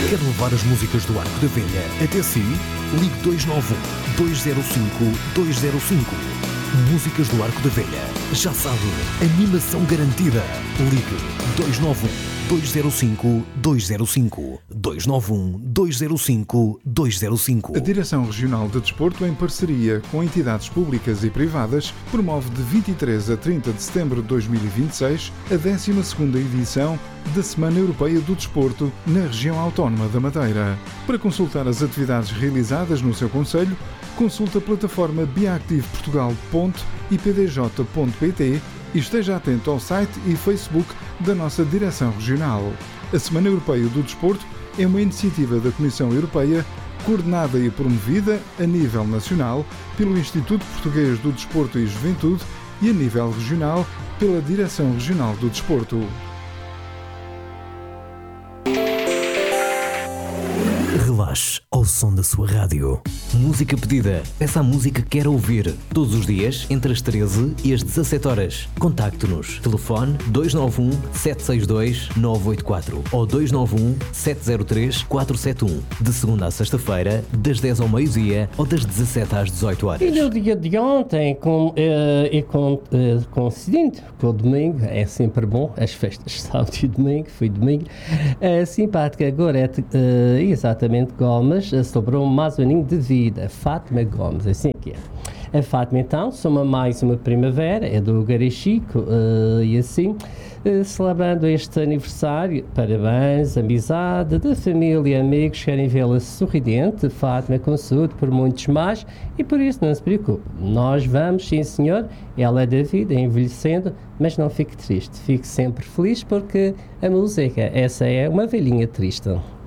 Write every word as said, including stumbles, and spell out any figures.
Quer levar as músicas do Arco da Velha até si? Ligue dois nove um, dois zero cinco, dois zero cinco. Músicas do Arco da Velha. Já sabe, animação garantida. Ligue dois nove um, dois zero cinco, dois zero cinco. dois nove um, dois zero cinco, dois zero cinco. A Direção Regional de Desporto, em parceria com entidades públicas e privadas, promove de vinte e três a trinta de setembro de dois mil e vinte e seis a décima segunda edição da Semana Europeia do Desporto na região autónoma da Madeira. Para consultar as atividades realizadas no seu concelho, consulte a plataforma biactive portugal ponto i p d j ponto p t e esteja atento ao site e Facebook da nossa Direção Regional. A Semana Europeia do Desporto é uma iniciativa da Comissão Europeia coordenada e promovida a nível nacional pelo Instituto Português do Desporto e Juventude e a nível regional pela Direção Regional do Desporto. Relaxe ao som da sua rádio. Música pedida. Peça a música que quer ouvir. Todos os dias, entre as treze e as dezassete horas. Contacte-nos. Telefone dois nove um, sete seis dois, nove oito quatro ou dois nove um, sete zero três, quatro sete um. De segunda a sexta-feira, das dez ao meio-dia ou das dezassete às dezoito horas. E no dia de ontem, com, é, é com, é, coincidente com o domingo, é sempre bom, as festas de sábado e domingo, foi domingo, é simpática agora, é, é exatamente Gomes, sobrou mais um aninho de vida, Fátima Gomes, assim que é. A Fátima, então, soma mais uma primavera, é do Garichico, uh, e assim, uh, celebrando este aniversário, parabéns, amizade, da família e amigos, querem vê-la sorridente, Fátima com saúde por muitos mais, e por isso não se preocupe, nós vamos, sim senhor, ela é da vida, envelhecendo, mas não fique triste, fique sempre feliz, porque a música, essa é uma velhinha triste.